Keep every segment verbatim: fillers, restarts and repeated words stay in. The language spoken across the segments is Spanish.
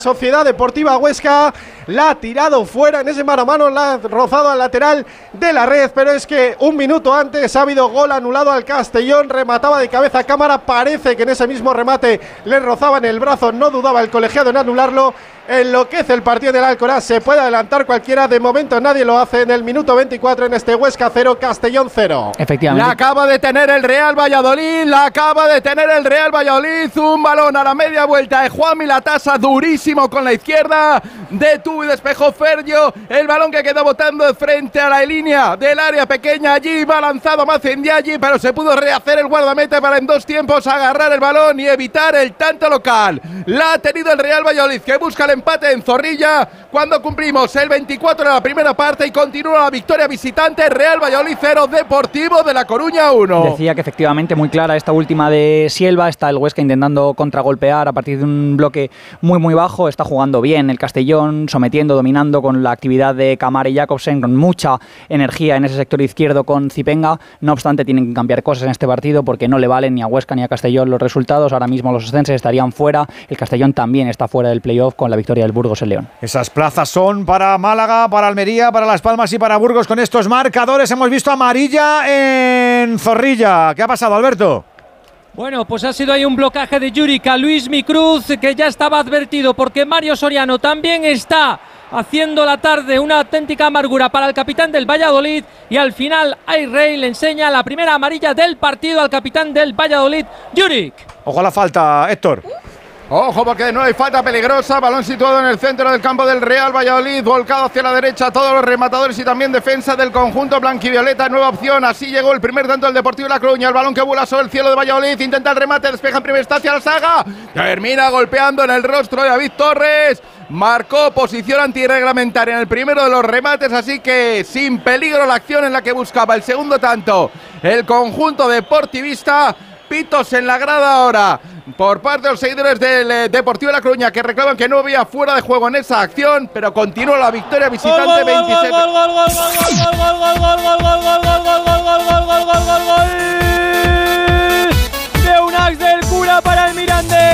Sociedad Deportiva Huesca la ha tirado fuera en ese mano a mano, la ha rozado al lateral de la red, pero es que un minuto antes ha habido gol anulado al Castellón, remataba de cabeza a cámara, parece que en ese mismo remate le rozaba en el brazo, no dudaba el colegiado en anularlo. Enloquece el partido del Alcoraz, se puede adelantar cualquiera, de momento nadie lo hace en el minuto veinticuatro en este Huesca cero, Castellón cero. Efectivamente. La acaba de tener el Real Valladolid, la acaba de tener el Real Valladolid, un balón a la media vuelta de Juanmi Latasa, durísimo con la izquierda, detuvo y despejó Fergio, el balón que quedó botando frente a la línea del área pequeña, allí va lanzado Mazendiaghi, pero se pudo rehacer el guardameta para en dos tiempos agarrar el balón y evitar el tanto local. La ha tenido el Real Valladolid, que busca el empate en Zorrilla cuando cumplimos el veinticuatro de la primera parte y continúa la victoria visitante. Real Valladolid cero, Deportivo de La Coruña uno. Decía que efectivamente muy clara esta última de Sielva, está el Huesca intentando contragolpear a partir de un bloque muy muy bajo, está jugando bien el Castellón, sometiendo, dominando con la actividad de Camara y Jakobsen, con mucha energía en ese sector izquierdo con Zipenga. No obstante, tienen que cambiar cosas en este partido porque no le valen ni a Huesca ni a Castellón los resultados. Ahora mismo los ostenses estarían fuera, el Castellón también está fuera del playoff con la victoria del Burgos en León. Esas plazas son para Málaga, para Almería, para Las Palmas y para Burgos con estos marcadores. Hemos visto amarilla en Zorrilla. ¿Qué ha pasado, Alberto? Bueno, pues ha sido ahí un blocaje de Juric a Luis Micruz, que ya estaba advertido porque Mario Soriano también está haciendo la tarde, una auténtica amargura para el capitán del Valladolid, y al final Ayrey le enseña la primera amarilla del partido al capitán del Valladolid, Juric. Ojo a la falta, Héctor. Ojo porque de nuevo hay falta peligrosa, balón situado en el centro del campo del Real Valladolid, volcado hacia la derecha, todos los rematadores y también defensa del conjunto blanquivioleta, nueva opción, así llegó el primer tanto del Deportivo de La Coruña, el balón que vuela sobre el cielo de Valladolid, intenta el remate, despeja en primera instancia la saga, termina golpeando en el rostro de David Torres, marcó posición antirreglamentaria en el primero de los remates, así que sin peligro la acción en la que buscaba el segundo tanto el conjunto deportivista. Pitos en la grada ahora por parte de los seguidores del eh, Deportivo de La Coruña, que reclaman que no había fuera de juego en esa acción, pero continúa la victoria visitante veintiséis. Gol, gol, gol, gol, gol, gol, gol, gol, gol, gol, gol, gol, gol, gol, gol, gol, gol, gol, gol de Unax del Cura para el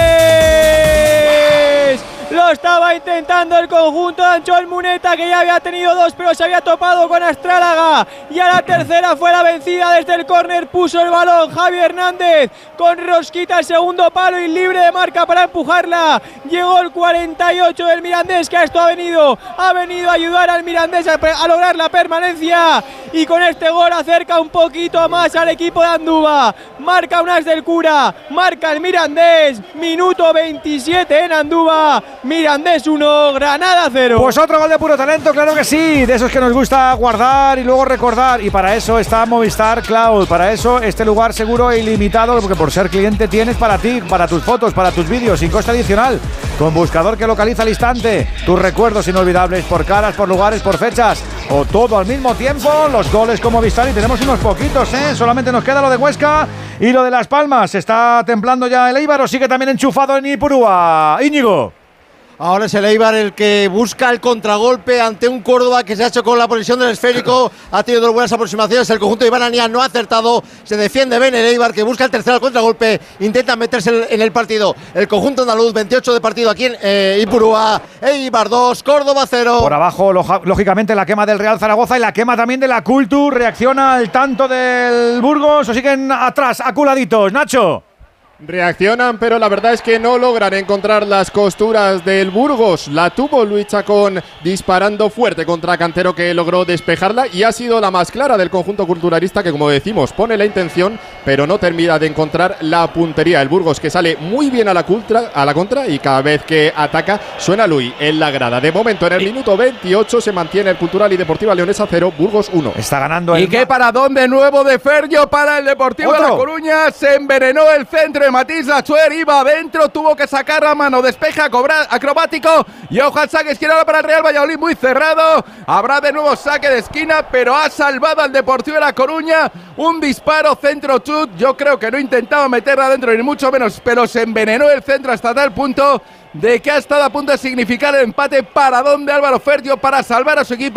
Mirandés. Lo estaba intentando el conjunto de Anchoel Muneta, que ya había tenido dos, pero se había topado con Astrálaga. Y a la tercera fue la vencida desde el córner. Puso el balón Javi Hernández con rosquita al segundo palo y libre de marca para empujarla. Llegó el cuarenta y ocho del Mirandés, que a esto ha venido. Ha venido a ayudar al Mirandés a, a lograr la permanencia. Y con este gol acerca un poquito más al equipo de Andúba. Marca Unax del Cura, marca el Mirandés. Minuto veintisiete en Andúba. Mirandés uno, Granada cero. Pues otro gol de puro talento, claro que sí, de esos que nos gusta guardar y luego recordar, y para eso está Movistar Cloud, para eso este lugar seguro e ilimitado, porque por ser cliente tienes para ti, para tus fotos, para tus vídeos, sin coste adicional, con buscador que localiza al instante tus recuerdos inolvidables por caras, por lugares, por fechas, o todo al mismo tiempo, los goles con Movistar, y tenemos unos poquitos, ¿eh? Solamente nos queda lo de Huesca y lo de Las Palmas. ¿Se está templando ya el Eibar o sigue también enchufado en Ipurúa? Íñigo. Ahora es el Eibar el que busca el contragolpe ante un Córdoba que se ha hecho con la posesión del esférico, ha tenido dos buenas aproximaciones, el conjunto de Iván Ania no ha acertado, se defiende bien el Eibar, que busca el tercero al contragolpe, intenta meterse en el partido, el conjunto andaluz, veintiocho de partido aquí en eh, Ipurúa, Eibar dos, Córdoba cero. Por abajo, lógicamente, la quema del Real Zaragoza y la quema también de la Cultur, reacciona al tanto del Burgos, o siguen atrás, aculaditos, Nacho. Reaccionan, pero la verdad es que no logran encontrar las costuras del Burgos. La tuvo Luis Chacón disparando fuerte contra Cantero, que logró despejarla, y ha sido la más clara del conjunto culturalista, que, como decimos, pone la intención pero no termina de encontrar la puntería. El Burgos, que sale muy bien a la, contra, a la contra, y cada vez que ataca suena Luis en la grada. De momento, en el minuto veintiocho se mantiene el Cultural y Deportiva Leonesa cero, Burgos uno. Está ganando el... ¿Y qué paradón de nuevo de Fergio para el Deportivo de La Coruña? Se envenenó el centro. Matís Lachuer iba adentro, tuvo que sacar la mano, despeja acrobático y ojo al saque izquierdo para el Real Valladolid, muy cerrado. Habrá de nuevo saque de esquina, pero ha salvado al Deportivo de La Coruña. Un disparo centro chut, yo creo que no intentaba meterla adentro ni mucho menos, pero se envenenó el centro hasta tal punto de que ha estado a punto de significar el empate. Paradón de Álvaro Fergio para salvar a su equipo,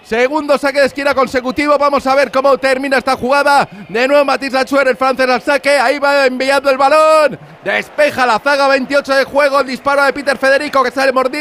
Segundo saque de esquina consecutivo. Vamos a ver cómo termina esta jugada. De nuevo Mathis Lachuer, el francés al saque. Ahí va enviando el balón. Despeja la zaga, veintiocho de juego. El disparo de Peter Federico que sale mordido.